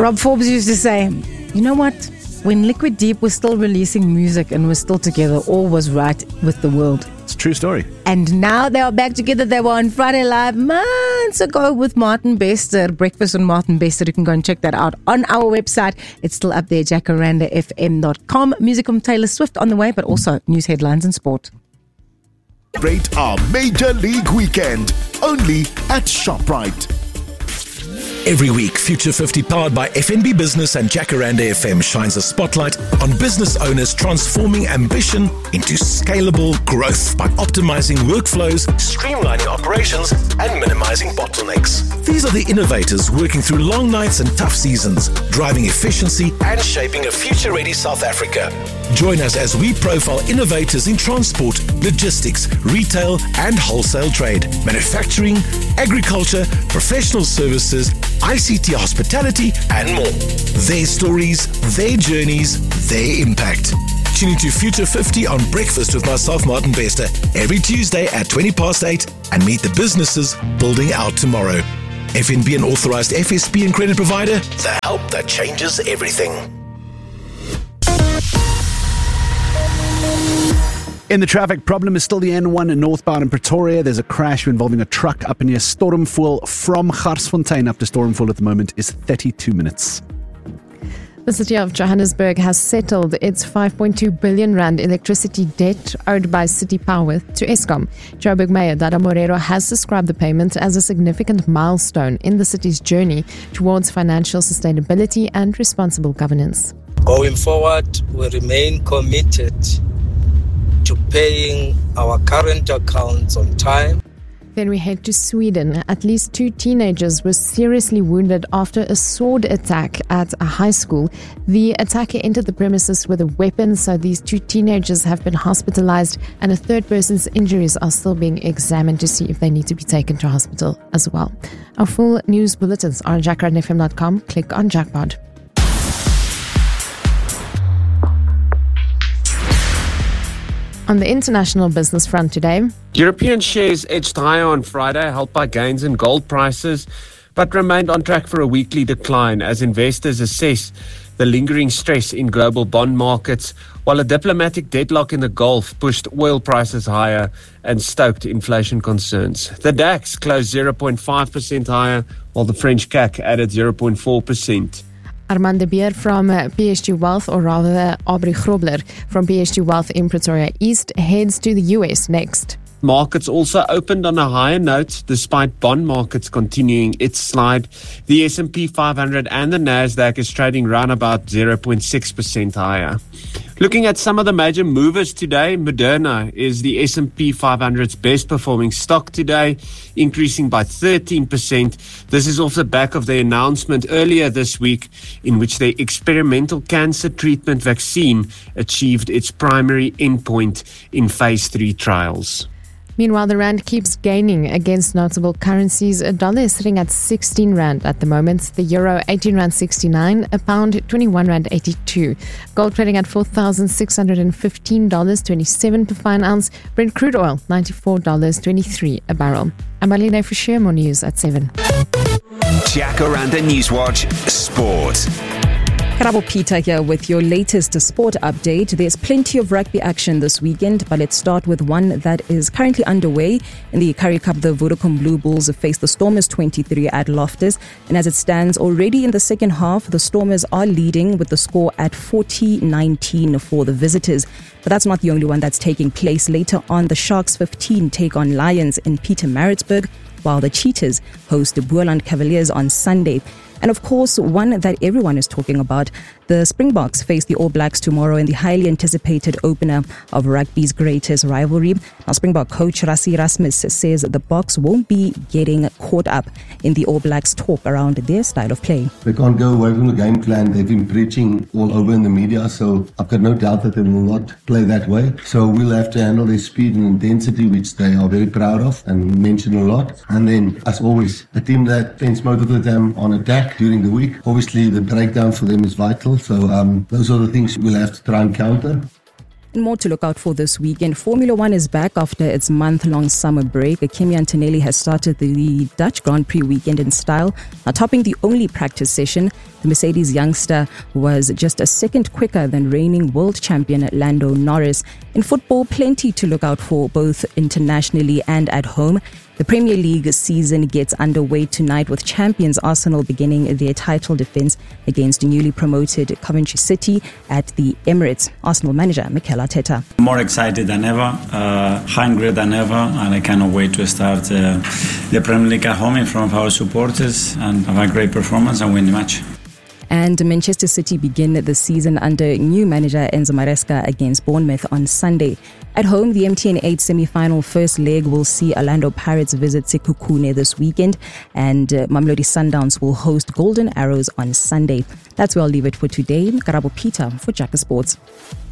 Rob Forbes used to say, you know what? When Liquid Deep was still releasing music and was still together, all was right with the world. It's a true story. And now they are back together. They were on Friday Live months ago with Martin Bester, Breakfast on Martin Bester. You can go and check that out on our website. It's still up there, jacarandafm.com. Music from Taylor Swift on the way, but also news headlines and sport. Celebrate our Major League weekend only at ShopRite. Every week, Future 50 powered by FNB Business and Jacaranda FM shines a spotlight on business owners transforming ambition into scalable growth by optimizing workflows, streamlining operations, and minimizing bottlenecks. These are the innovators working through long nights and tough seasons, driving efficiency and shaping a future-ready South Africa. Join us as we profile innovators in transport, logistics, retail, and wholesale trade, manufacturing, agriculture, professional services, ICT hospitality, and more. Their stories, their journeys, their impact. Tune into Future 50 on Breakfast with myself, Martin Bester, every Tuesday at 8:20 and meet the businesses building out tomorrow. FNB, an authorized FSP and credit provider, the help that changes everything. In the traffic, problem is still the N1 northbound in Pretoria. There's a crash involving a truck up near Stormfoel. From Garsfontein up to Stormfoel at the moment is 32 minutes. The city of Johannesburg has settled its 5.2 billion rand electricity debt owed by City Power to Eskom. Joburg Mayor Dada Morero has described the payment as a significant milestone in the city's journey towards financial sustainability and responsible governance. Going forward, we remain committed to paying our current accounts on time. Then we head to Sweden. At least 2 teenagers were seriously wounded after a sword attack at a high school. The attacker entered the premises with a weapon, so these 2 teenagers have been hospitalized, and a third person's injuries are still being examined to see if they need to be taken to hospital as well. Our full news bulletins are on jacarandafm.com. Click on Jackpot. On the international business front today, European shares edged higher on Friday, helped by gains in gold prices, but remained on track for a weekly decline as investors assess the lingering stress in global bond markets, while a diplomatic deadlock in the Gulf pushed oil prices higher and stoked inflation concerns. The DAX closed 0.5% higher, while the French CAC added 0.4%. Armand de Beer from PSG Wealth, or rather Aubrey Grobler from PSG Wealth in Pretoria East, heads to the US next. Markets also opened on a higher note despite bond markets continuing its slide. The S&P 500 and the Nasdaq is trading round about 0.6% higher. Looking at some of the major movers today, Moderna is the S&P 500's best performing stock today, increasing by 13%. This is off the back of the announcement earlier this week in which the experimental cancer treatment vaccine achieved its primary endpoint in phase 3 trials. Meanwhile, the rand keeps gaining against notable currencies. A dollar is sitting at 16 rand at the moment. The euro, 18 rand 69. A pound, 21 rand 82. Gold trading at $4,615.27 per fine ounce. Brent crude oil, $94.23 a barrel. I'm Marlene Fisher, more news at 7. Jacaranda Newswatch Sport. Karabo Peter here with your latest sport update. There's plenty of rugby action this weekend, but let's start with one that is currently underway. In the Currie Cup, the Vodacom Blue Bulls face the Stormers 23 at Loftus. And as it stands already in the second half, the Stormers are leading with the score at 40-19 for the visitors. But that's not the only one that's taking place. Later on, the Sharks 15 take on Lions in Pietermaritzburg, while the Cheetahs host the Boerland Cavaliers on Sunday. And of course, one that everyone is talking about, the Springboks face the All Blacks tomorrow in the highly anticipated opener of rugby's greatest rivalry. Now, Springbok coach Rassie Erasmus says the Boks won't be getting caught up in the All Blacks talk around their style of play. They can't go away from the game plan. They've been preaching all over in the media, so I've got no doubt that they will not play that way. So we'll have to handle their speed and intensity, which they are very proud of and mention a lot. And then, as always, a team that spends most of the time on attack during the week. Obviously, the breakdown for them is vital. So those are the things we'll have to try and counter. And more to look out for this weekend. Formula One is back after its month-long summer break. Kimi Antonelli has started the Dutch Grand Prix weekend in style, topping the only practice session. The Mercedes youngster was just a second quicker than reigning world champion Lando Norris. In football, plenty to look out for both internationally and at home. The Premier League season gets underway tonight with champions Arsenal beginning their title defence against newly promoted Coventry City at the Emirates. Arsenal manager Mikel Arteta. More excited than ever, hungrier than ever, and I cannot wait to start the Premier League at home in front of our supporters and have a great performance and win the match. And Manchester City begin the season under new manager Enzo Maresca against Bournemouth on Sunday. At home, the MTN 8 semi-final first leg will see Orlando Pirates visit Sekhukhune this weekend, and Mamelodi Sundowns will host Golden Arrows on Sunday. That's where I'll leave it for today. Karabo Peter for Jacker Sports.